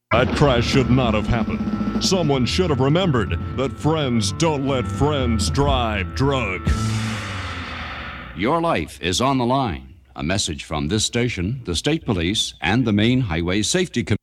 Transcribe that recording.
That crash should not have happened. Someone should have remembered that friends don't let friends drive drunk. Your life is on the line. A message from this station, the State Police, and the Maine Highway Safety Commission.